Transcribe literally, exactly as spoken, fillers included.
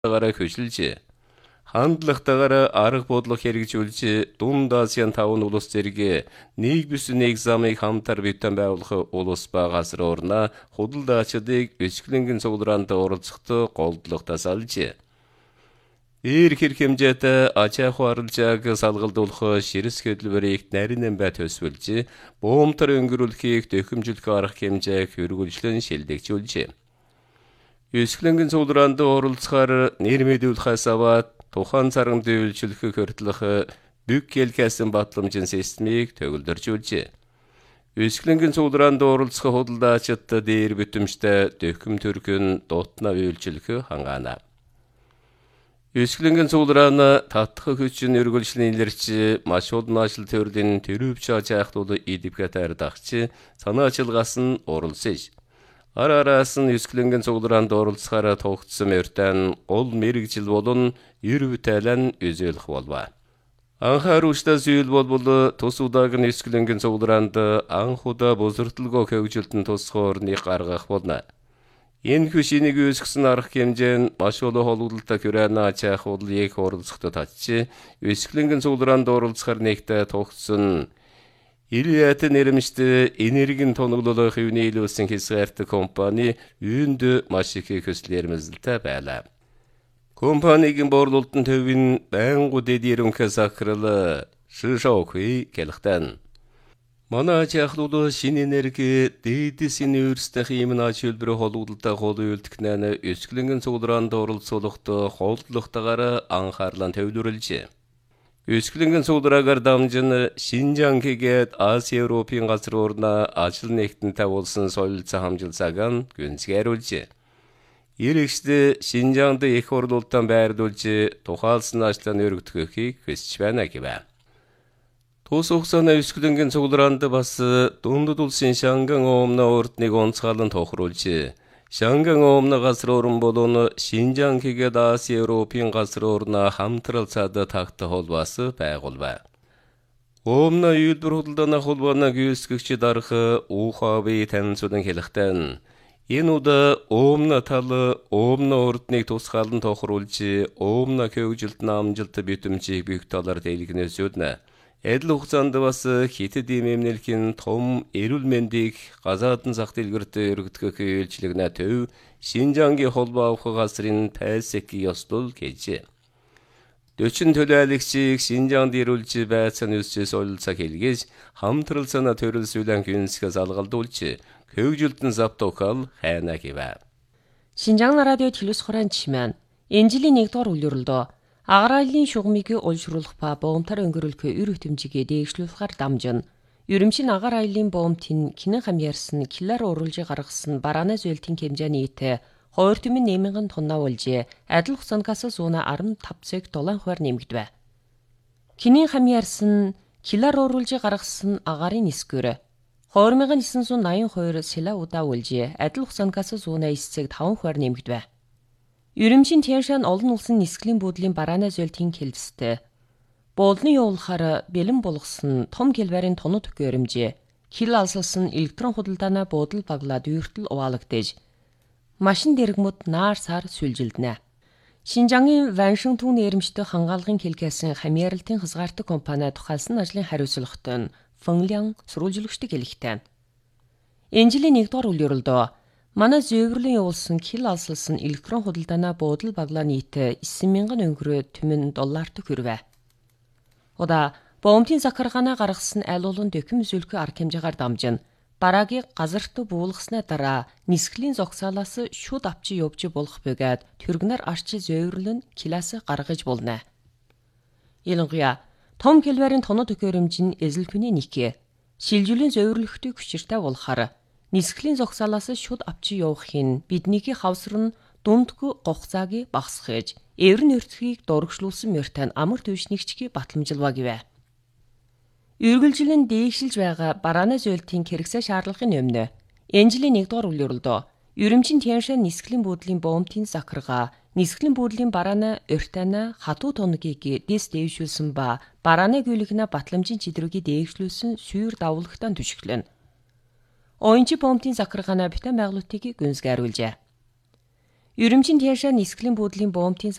гараа хөшилж, хандлагатаагаар арга бодлого хэрэгжүүлж, Дунд Азийн таван улс зэрэг нэг бүс нэг замыг хамтар битэн байгуулах улс ба газар орно худалдаачдыг өсгөлөнгөн цуглараанд оролцоход голдлого тасалж, эр хэр хэмжээтэй ачаа хуарлжааг салгалдуулах ширс хөдөлмөрийг нарийн бай төсвөлж, буумтар өнгөрүүлэхийг төхөмжлөх арга хэмжээг хөргөлжлөн шилдэгжүүлж, өсгөлөнгөн цуглараанд оролцохоор нэр мэдүүлэхээс аваад тухайн царам дэвлжүүлэх хөртлөх бүк хэлхээсэн батламжийн системийг төгөлдөржүүлж, өсгөлөнгөн цуглараанд оролцох худалдаачид дээр бүтэмжтэй төхөм төрхөн дутна үйлчлэх хангаана. Өсгөлөнгөн цугларааны татах хүчин өргөлжлийн илэрч, маш олон ажил төрлийн төрөвч ачаахтууд идипгатаар дагч, санаачилгаас нь оролцож, араас нь өсгөлөнгөн цуглараанд оролцохоор тогтсон мөртэн гол мэрэгжил болон ер бүтээлэн үзүүлэх болва. Анхааруулжтай зүйл болбол тус удаагийн өсгөлөнгөн цуглараанд анхудаа бузарталгүй хөгжилтөнд тусах орныг гаргах болно. Энэ хүчнийг үүсгэсэн арга хэмжээ нь маш олон холбогдолтой Украина ачаах худлыг оролцоход татж, өсгөлөнгөн цуглараанд оролцохоор нэгтээ тогтсон Илиат нэрмжтэй энергийн тоноглолоо хөвний илүүлсэн хязгаартай компани үүнд маш их хүсэл эрмэлзэлтэй байлаа. Компанийн борлуулалтын төвийн байнгу дэд ерөнхий захирал Шишоокүй гэлхтэн. Манай ачаахлууд шинэ энерги дэдис университетийн имнаа шилбэр холбогдолтой хол үйлдэгнээ өсгөлөнгөн цуглараанд оролцуулахад холдлоготойгоор анхаарлаа төвлөрүүлжээ. Өсгөлөнгөн цуглараагаар дамжин Шинжангийн Ази Европын газар орно ажил нэгтэнтэй болсон солилцоо хамжилсааг гүнзгийруулж, ирэгчд Шинжаанд их орлуулалтаа байрлуулж, тухайлсан ажлаа өргөдөхийг хүсэж байна гэв. Тус хугацааны өсгөлөнгөн цуглараанд бас дундад улсын Шанган омны ордныг онцгойлон тохируулж, Шанган омны газар орн болон Шинжангийн Ази Европын газар орно хамтралцаад тагтах холбоос байгуулва. Омны үйлдвэр худалдааны холбооны гүйцэтгэгч дарах УХАВ танилцуулан хэлэхдээ, энэ удаа омны тал омны ордныг тусгаалan тохируулж, омны хөгжилт намжилт битэмжийг бүх талаар дэлгэнэжүүлнэ. Адил хугацаанд бас хятад эмнэлгийн том эрүүл мэндийг газаадан зах дэлгэрт өргөдөх үйлчлэгнэ төв Шинжангийн холбоо авах газрын тайсак ёслол гэж. Дөчин төлөөлөгчийг Шинжаанд ирүүлж байцааны үсчээс солилцоо хэлгээж, хамтралцаана төрөлсүүлэн гүнсгээс алгалдуулж, хөгжилтэн завтуухал хайна гэвэ. Шинжаан радио телевиз хорон чимэн энэ жилийн нэгдүгээр үлрэлдөө Аграалийн шугамыг олшруулах ба боомтар өнгөрүүлэх өр хөтөмжийг дээгшлүүлэхээр дамжин, ерөмшин агаар аялын боомтын кинэн хамьяарсан килаар уруулж гаргасан барааны зөөлтийн хэмжээний итэ хоёр түмэн нэмэнгэн тоннаа болж, адил хугацаанаас зуuna арван тав цэг долоон хувиар нэмэгдэв. Кинэн хамьяарсан килаар уруулж гаргасан агаарын нисгүүр хоёр мянган девсан зуун наян хоёр сила удаа болж, адил хугацаанаас зуuna эс цэг таван хувиар нэмэгдэв. Ерөмшин Тяншан олон улсын нисгэлийн буудлын барааны зөөлтийн хэлбэстэй буулны явуулахаар бэлэн болгосон том хэлбэрийн тоног төхөөрөмж, хил алсалсан электрон худалдааны буудал баглаад үйртэл угаалгадэж, машин дэрэгмүүд наар сар сүлжилдэнэ. Шинжангийн Ваншин түн нэрмжтэй хангаалгын хэлгээсэн хамьяаралтын хязгаартаг компани тухайлсан ажлын хариуцлагатай нь Фэнлян сурвалжлагчдыг хэлэхтэй. Энэ жилийн нэгдүгээр үлрэлдөө манай зөвөрлөн явуулсан хил алсалсан электрон худалдааны буудал баглаа нийт эс мянган өнгөрөө түмэн долларт хүрвэ. Удаа боомтын захиргаанаа гаргасан аль олон дөкөм зөвлөхөө арга хэмжээгээр дамжин, бараагийг газарт буулгасны дараа нисгэлийн зогсоолоос шууд авчи явж болох бөгөөд төргнөр арчи зөвөрлөн килаас гаргаж болно. Ялангуяа том хэлбэрийн тоног төхөөрөмж нь эзэлхүний нэг шилжүүлийн зөвөрлөхтөй хүчиртэй болохаар нисгэлийн зогсоолоос шууд авчи явах нь биднийхээ хавсар нь дундгүй гогцааг багсгаж, эврэн өртгийг дурагшлуулсан мөртэн амар төвшнэгчгийг батламжилва гэвэ. Үргэлжлэн дээгшилж байгаа барааны зөөлтийн хэрэгсээ шаардлагын өмнө энэ жилийн нэгдүгээр үлрэлдөө ерөмшин Тяншан нисгэлийн буудлын боомтын захиргаа нисгэлийн буудлын барааны өртөөнө хатуу тоногийг дэс дэвшүүлсэн ба барааны гүйлгэнэ батламжийн чидрүүгийг дээгшлүүлсэн сүйр давуулгатан түшиглэн. Оюунчи боомтын захиргааны битэн байгуулалтыг гүнзгийруулжээ. Үрэмчин Тяшаа нисглийн буудлын боомтын